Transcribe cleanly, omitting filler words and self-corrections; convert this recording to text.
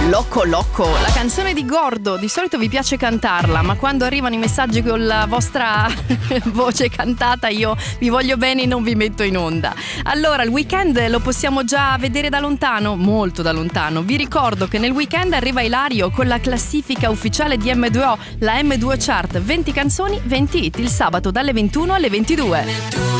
Loco Loco, la canzone di Gordo. Di solito vi piace cantarla, ma quando arrivano i messaggi con la vostra voce cantata io vi voglio bene e non vi metto in onda. Allora, il weekend lo possiamo già vedere da lontano? Molto da lontano. Vi ricordo che nel weekend arriva Ilario con la classifica ufficiale di M2O, la M2 Chart, 20 canzoni, 20 hit, il sabato dalle 21 alle 22.